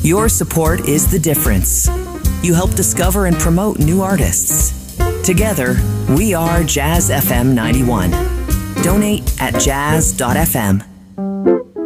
Your support is the difference. You help discover and promote new artists. Together, we are Jazz FM 91. Donate at jazz.fm.